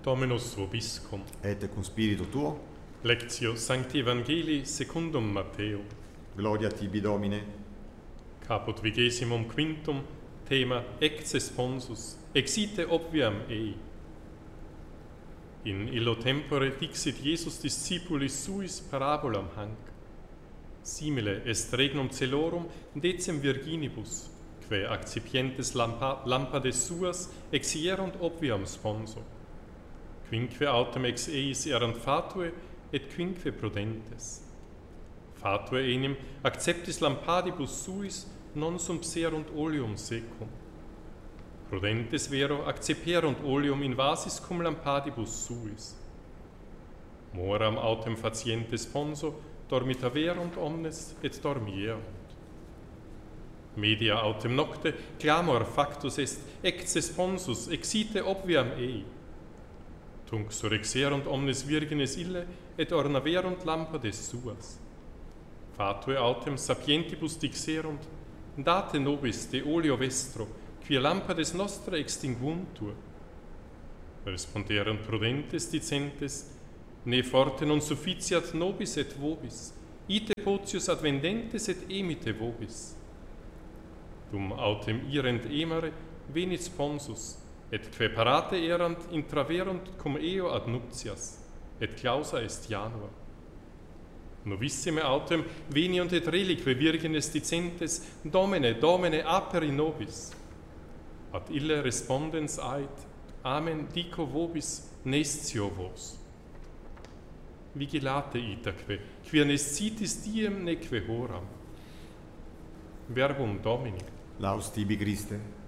Dominus vobiscum. Et cum spiritu tuo. Lectio Sancti Evangelii secundum Matteo. Gloria tibi, Domine. Caput 25. Thema Ecce sponsus, exite obviam ei. In illo tempore dixit Iesus discipulis suis parabolam hanc. Simile est regnum celorum decem virginibus, quae accipientes lampades suas exierunt obviam sponso. Quinque autem ex eis erant fatue, et quinque prudentes. Fatue enim acceptis lampadibus suis non sumpserunt oleum secum. Prudentes vero acceperunt oleum in vasis cum lampadibus suis. Moram autem faciente sponso dormitaverunt omnes et dormierunt. Media autem nocte clamor factus est ecce sponsus exite obviam ei. Tunc surrexerunt omnes virgines ille et ornaverunt lampades suas. Fatue autem sapientibus dixerunt, date nobis de oleo vestro, quia lampades nostra extinguuntur. Responderunt prudentes dicentes, ne forte non sufficiat nobis et vobis, ite potius advendentes et emite vobis. Dum autem irent emere, venit sponsus, et quae parate erant intraverunt cum eo ad nuptias, et clausa est janua. Novissime autem veniunt et relique virgines dicentes, Domine, Domine, aperi nobis. Ad ille respondens ait, Amen, dico vobis, nescio vos. Vigilate itaque, quia nescitis diem neque horam. Verbum Domini. Laus tibi, Christe.